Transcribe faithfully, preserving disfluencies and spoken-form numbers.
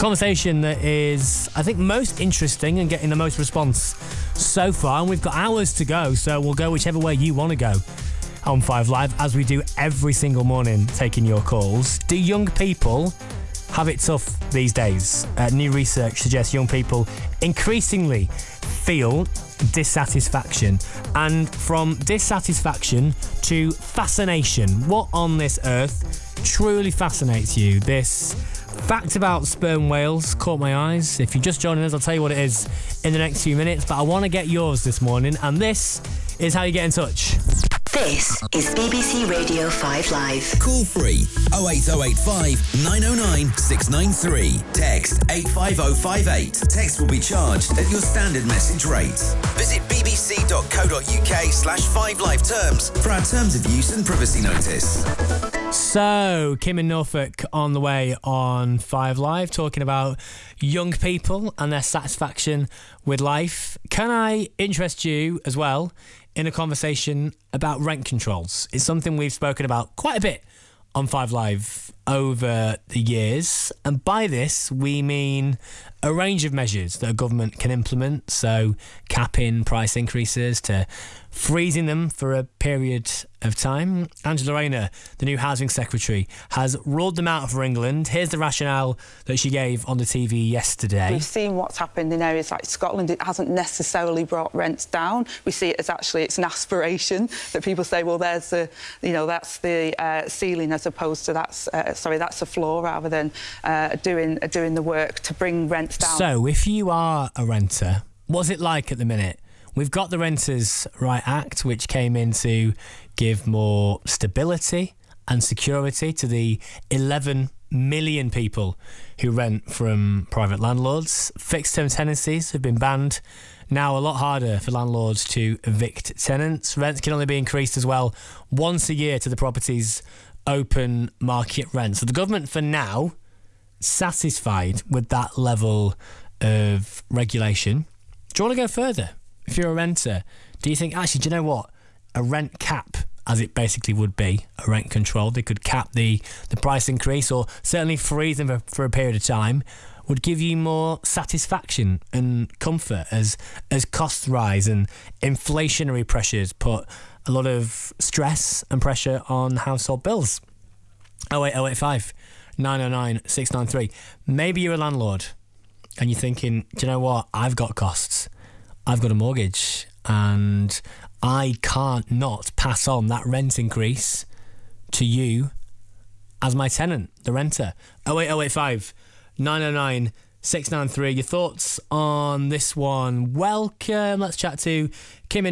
conversation that is, I think, most interesting and getting the most response so far. And we've got hours to go, so we'll go whichever way you want to go on Five Live, as we do every single morning, taking your calls. Do young people have it tough these days? Uh, new research suggests young people increasingly feel dissatisfaction. And from dissatisfaction to fascination, what on this earth truly fascinates you? This fact about sperm whales caught my eyes. If you're just joining us, I'll tell you what it is in the next few minutes, but I want to get yours this morning, and this is how you get in touch. This is B B C Radio five Live. Call free oh eight oh eight five nine oh nine six nine three. Text eight five oh five eight. Text will be charged at your standard message rate. Visit bbc.co.uk slash 5live terms for our terms of use and privacy notice. So, Kim in Norfolk on the way on Five Live, talking about young people and their satisfaction with life. Can I interest you as well in a conversation about rent controls? It's something we've spoken about quite a bit on Five Live over the years, and by this we mean a range of measures that a government can implement, so capping price increases to freezing them for a period of time. Angela Rayner, the new Housing Secretary, has ruled them out for England. Here's the rationale that she gave on the T V yesterday. We've seen what's happened in areas like Scotland. It hasn't necessarily brought rents down. We see it as actually it's an aspiration that people say, well, there's the, you know, that's the uh, ceiling as opposed to that's uh, sorry, that's a floor, rather than uh, doing uh, doing the work to bring rents down. So, if you are a renter, what's it like at the minute? We've got the Renters' Right Act, which came in to give more stability and security to the eleven million people who rent from private landlords. Fixed-term tenancies have been banned. Now a lot harder for landlords to evict tenants. Rents can only be increased as well once a year to the property's open market rent. So the government, for now, satisfied with that level of regulation. Do you want to go further? If you're a renter, do you think, actually, do you know what? A rent cap, as it basically would be, a rent control, they could cap the, the price increase or certainly freeze them for, for a period of time, would give you more satisfaction and comfort as as costs rise and inflationary pressures put a lot of stress and pressure on household bills. oh eight oh eight five nine oh nine six nine three. Maybe you're a landlord and you're thinking, do you know what? I've got costs. I've got a mortgage and I can't not pass on that rent increase to you as my tenant, the renter. oh eight oh eight five nine oh nine six nine three. Your thoughts on this one? Welcome. Let's chat to Kim in